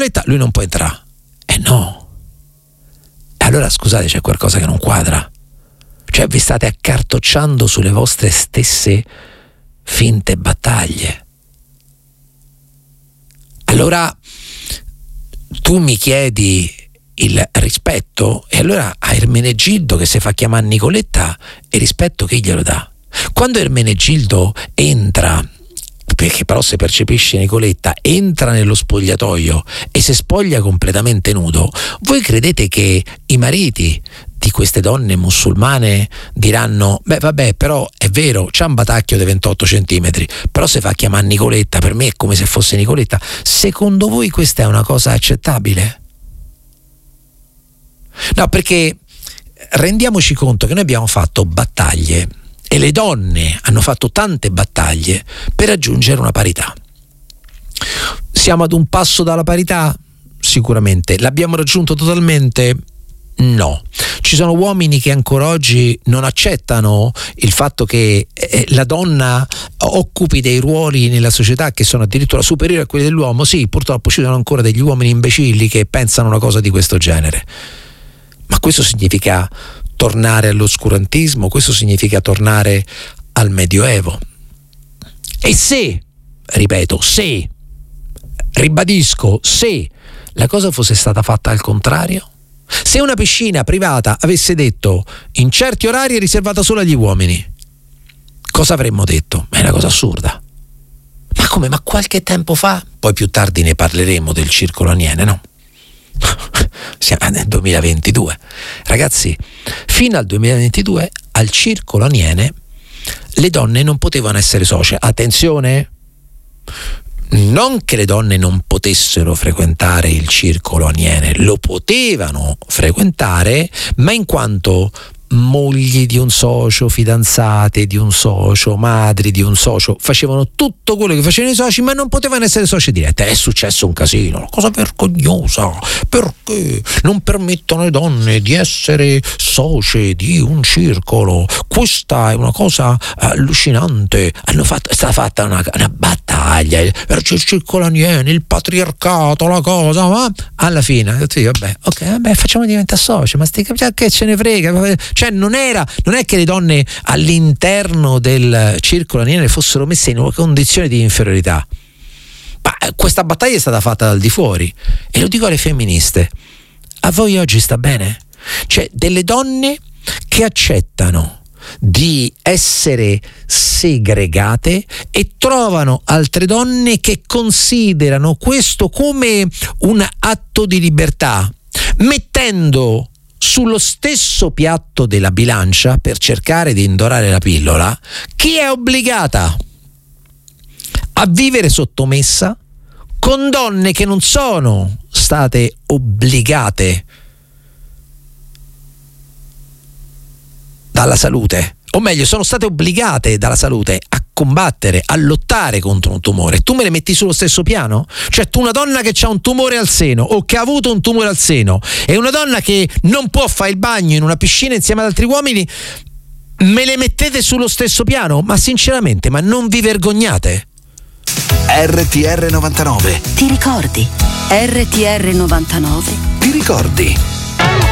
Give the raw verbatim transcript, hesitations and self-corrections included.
Nicoletta, lui non può entrare. Eh no. E allora scusate, c'è qualcosa che non quadra. Cioè vi state accartocciando sulle vostre stesse finte battaglie. Allora tu mi chiedi il rispetto, e allora a Ermenegildo, che si fa chiamare Nicoletta, il rispetto chi glielo dà? Quando Ermenegildo entra, perché però se percepisce Nicoletta, entra nello spogliatoio e si spoglia completamente nudo, voi credete che i mariti di queste donne musulmane diranno: beh vabbè, però è vero, c'ha un batacchio di ventotto centimetri, però se fa chiamare Nicoletta, per me è come se fosse Nicoletta? Secondo voi questa è una cosa accettabile? No, perché rendiamoci conto che noi abbiamo fatto battaglie, e le donne hanno fatto tante battaglie per raggiungere una parità. Siamo ad un passo dalla parità? Sicuramente. L'abbiamo raggiunto totalmente? No. Ci sono uomini che ancora oggi non accettano il fatto che eh, la donna occupi dei ruoli nella società che sono addirittura superiori a quelli dell'uomo. Sì, purtroppo ci sono ancora degli uomini imbecilli che pensano una cosa di questo genere. Ma questo significa tornare all'oscurantismo, questo significa tornare al Medioevo. E se, ripeto, se, ribadisco, se la cosa fosse stata fatta al contrario, se una piscina privata avesse detto in certi orari è riservata solo agli uomini, cosa avremmo detto? È una cosa assurda. Ma come? Ma qualche tempo fa, poi più tardi ne parleremo del circolo Aniene, no? Siamo nel duemilaventidue, ragazzi. Fino al duemilaventidue al circolo Aniene le donne non potevano essere socie. Attenzione, non che le donne non potessero frequentare il circolo Aniene, lo potevano frequentare, ma in quanto mogli di un socio, fidanzate di un socio, madri di un socio, facevano tutto quello che facevano i soci, ma non potevano essere soci dirette. È successo un casino, una cosa vergognosa, perché non permettono alle donne di essere socie di un circolo. Questa è una cosa allucinante. Hanno fatto, è stata fatta una, una battaglia per il circolo Aniene, il patriarcato, la cosa, ma alla fine ho detto io, vabbè, ok, vabbè, facciamo diventare soci, ma sti, che ce ne frega. Cioè non era, non è che le donne all'interno del circolo Aniene fossero messe in una condizione di inferiorità, ma questa battaglia è stata fatta dal di fuori. E lo dico alle femministe: a voi oggi sta bene? Cioè delle donne che accettano di essere segregate e trovano altre donne che considerano questo come un atto di libertà, mettendo sullo stesso piatto della bilancia, per cercare di indorare la pillola, chi è obbligata a vivere sottomessa con donne che non sono state obbligate dalla salute, o meglio, sono state obbligate dalla salute a combattere, a lottare contro un tumore. Tu me le metti sullo stesso piano? Cioè tu, una donna che ha un tumore al seno o che ha avuto un tumore al seno, e una donna che non può fare il bagno in una piscina insieme ad altri uomini, me le mettete sullo stesso piano? Ma sinceramente, ma non vi vergognate? R T R novantanove. Ti ricordi? R T R novantanove. Ti ricordi?